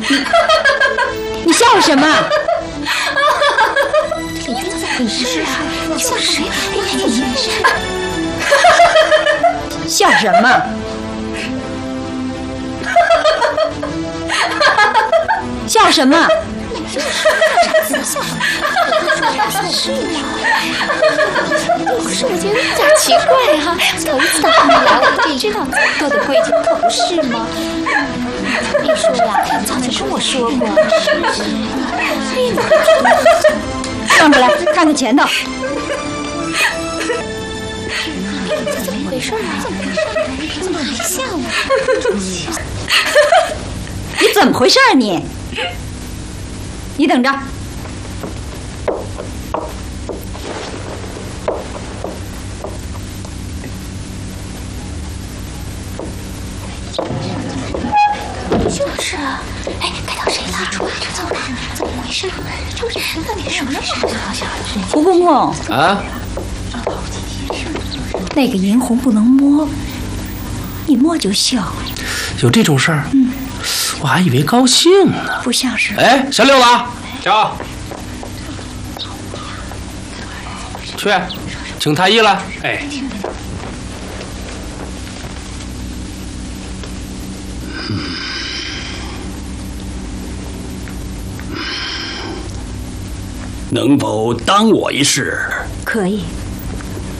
你笑什么？ 李娟怎么回事啊？你笑谁？ 笑什么？笑什么？ 可是我觉得有点奇怪哈，头一次到他们来，我就知道都得会头饰吗？秘书呀，早就跟我说过。 转过来看看前头。 这怎么回事啊？怎么还笑啊？ 你怎么回事啊你？你等着。 就是啊，哎，该到谁了？怎么回事？就是到底什么事？ 胡公公啊， 那个银红不能摸，一摸就笑。 有这种事儿？我还以为高兴呢。 不像是。 哎，小六子，瞧，去，请太医来。哎。 能否当我一试？ 可以。